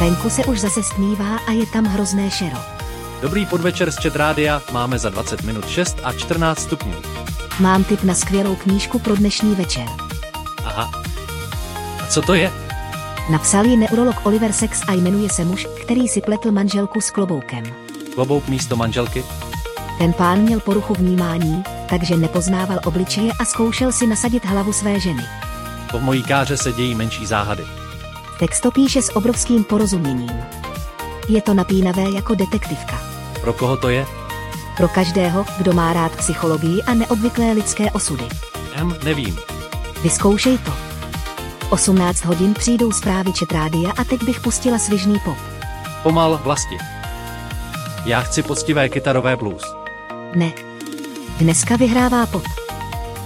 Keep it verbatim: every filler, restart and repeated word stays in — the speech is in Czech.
Venku se už zase stmívá a je tam hrozné šero. Dobrý podvečer z Chat Rádia, máme za dvacet minut šest a čtrnáct stupňů. Mám tip na skvělou knížku pro dnešní večer. Aha. A co to je? Napsal ji neurolog Oliver Sacks a jmenuje se Muž, který si pletl manželku s kloboukem. Klobouk místo manželky? Ten pán měl poruchu vnímání, takže nepoznával obličeje a zkoušel si nasadit hlavu své ženy. Po mojí káře se dějí menší záhady. Text to píše s obrovským porozuměním. Je to napínavé jako detektivka. Pro koho to je? Pro každého, kdo má rád psychologii a neobvyklé lidské osudy. Em, nevím. Vyzkoušej to. V osmnáct hodin přijdou zprávy Chat Rádia a teď bych pustila svižný pop. Pomal vlasti. Já chci poctivé kytarové blues. Ne. Dneska vyhrává pop.